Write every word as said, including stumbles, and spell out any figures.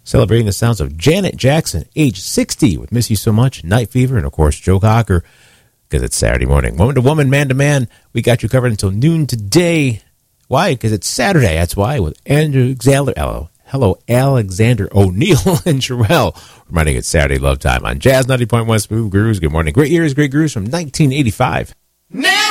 Celebrating the sounds of Janet Jackson, age sixty, with Miss You So Much, Night Fever, and, of course, Joe Cocker, because it's Saturday morning. Woman to woman, man to man, we got you covered until noon today. Why? Because it's Saturday, that's why, with Andrew Alexander, hello, hello, Alexander O'Neill and Sherelle, reminding it's Saturday Love Time on Jazz ninety point one Smooth Grooves. Good morning. Great years, great grooves from nineteen eighty-five. Now